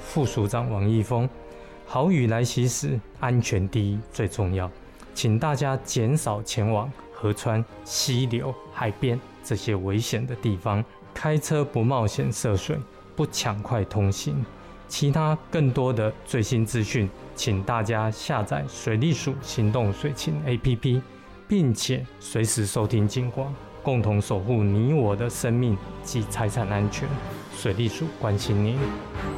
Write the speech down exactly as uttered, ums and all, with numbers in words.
副署长王义峰。豪雨来袭时，安全第一最重要，请大家减少前往河川、溪流、海边这些危险的地方，开车不冒险涉水，不抢快通行。其他更多的最新资讯，请大家下载水利署行动水情 A P P， 并且随时收听警广，共同守护你我的生命及财产安全。水利署关心您。